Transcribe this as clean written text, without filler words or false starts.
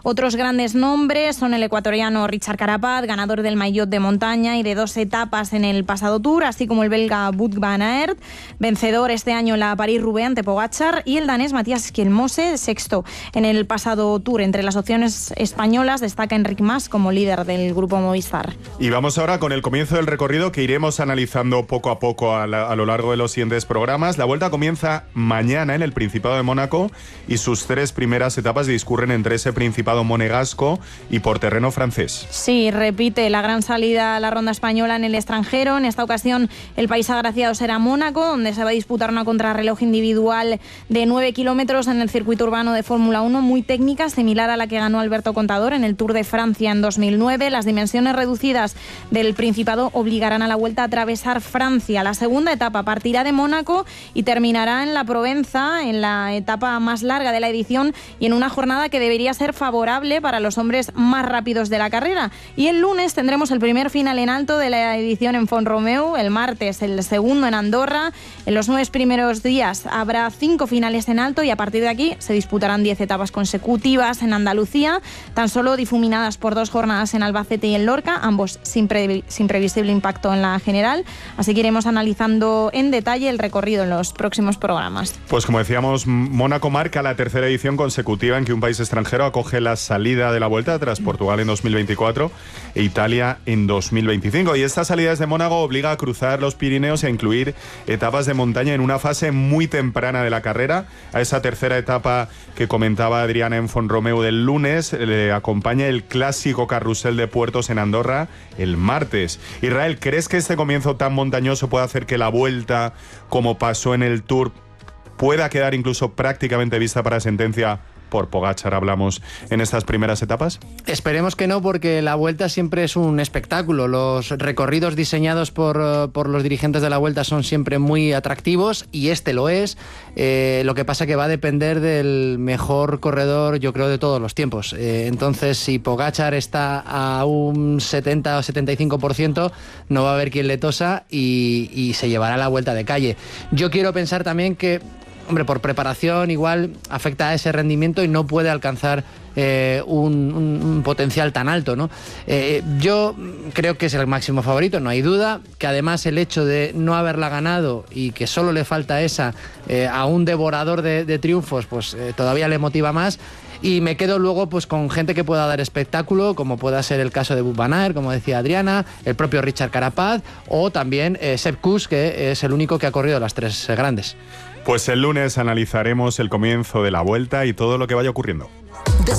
Otros grandes nombres son el ecuatoriano Richard Carapaz, ganador del maillot de montaña y de 2 etapas en el pasado Tour, así como el belga Wout van Aert, vencedor este año en la París-Roubaix ante Pogačar, y el danés Matías Skjelmose, sexto en el pasado Tour. Entre las opciones españolas destaca Enric Mas como líder del grupo Movistar. Y vamos ahora con el comienzo del recorrido que iremos analizando poco a poco a lo largo de los siguientes programas. La Vuelta comienza mañana en el Principado de Mónaco y sus 3 primeras etapas discurren entre ese Principado monegasco y por terreno francés. Sí, repite la gran salida a la ronda española en el extranjero. En esta ocasión el país agraciado será Mónaco, donde se va a disputar una contrarreloj individual de 9 kilómetros en el circuito urbano de Fórmula 1, muy técnica, similar a la que ganó Alberto Contador en el Tour de Francia en 2009. Las dimensiones reducidas del Principado obligarán a la Vuelta a atravesar Francia. La segunda etapa partirá de Mónaco y terminará en la Provenza, en la etapa más larga de la edición y en una jornada que debería ser favorable para los hombres más rápidos de la carrera. Y el lunes tendremos el primer final en alto de la edición en Font-Romeu, el martes el segundo en Andorra. En los 9 primeros días habrá 5 finales en alto y a partir de aquí se disputarán 10 etapas consecutivas en Andalucía, tan solo difuminadas por 2 jornadas en Albacete y en Lorca, ambos sin previsible impacto en la general. Así que iremos analizando en detalle el recorrido en los próximos programas. Pues como decíamos, Mónaco marca la tercera edición consecutiva en que un país extranjero acoge la salida de la Vuelta tras Portugal en 2024 e Italia en 2025. Y esta salida desde Mónaco obliga a cruzar los Pirineos y a incluir etapas de montaña en una fase muy temprana de la carrera. A esa tercera etapa que comentaba Adriana en Font-Romeu del lunes le acompaña el clásico carrusel de puertos en Andorra el martes. Israel, ¿crees que este comienzo tan montañoso puede hacer que la Vuelta, como pasó en el Tour, pueda quedar incluso prácticamente vista para sentencia? Por Pogačar hablamos en estas primeras etapas. Esperemos que no, porque la Vuelta siempre es un espectáculo. Los recorridos diseñados por los dirigentes de la Vuelta son siempre muy atractivos y este lo es. Lo que pasa que va a depender del mejor corredor, yo creo, de todos los tiempos. Entonces, si Pogačar está a un 70 o 75%, no va a haber quien le tosa y se llevará la Vuelta de calle. Yo quiero pensar también que, hombre, por preparación igual afecta a ese rendimiento y no puede alcanzar un potencial tan alto, ¿no? Yo creo que es el máximo favorito, no hay duda, que además el hecho de no haberla ganado y que solo le falta esa a un devorador de triunfos, pues todavía le motiva más. Y me quedo luego pues con gente que pueda dar espectáculo, como pueda ser el caso de Wout van Aert, como decía Adriana, el propio Richard Carapaz o también Sepp Kuss, que es el único que ha corrido las 3 grandes. Pues el lunes analizaremos el comienzo de la Vuelta y todo lo que vaya ocurriendo.